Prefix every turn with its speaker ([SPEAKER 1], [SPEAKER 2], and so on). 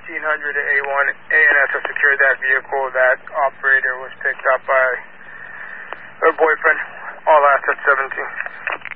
[SPEAKER 1] 1500 to A1. ANS has secured that vehicle. That operator was picked up by her boyfriend. All assets 17.